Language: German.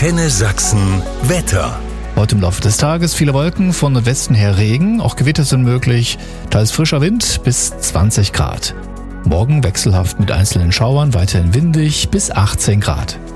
Antenne Sachsen Wetter. Heute im Laufe des Tages viele Wolken, von Nordwesten her Regen, auch Gewitter sind möglich, teils frischer Wind bis 20 Grad. Morgen wechselhaft mit einzelnen Schauern, weiterhin windig bis 18 Grad.